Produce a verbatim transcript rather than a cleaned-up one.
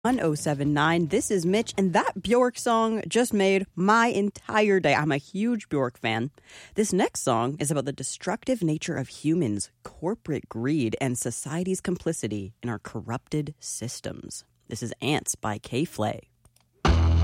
one oh seven nine. This is Mitch, and that Bjork song just made my entire day. I'm a huge Bjork fan. This next song is about the destructive nature of humans, corporate greed, and society's complicity in our corrupted systems. This is Ants by K-Flay.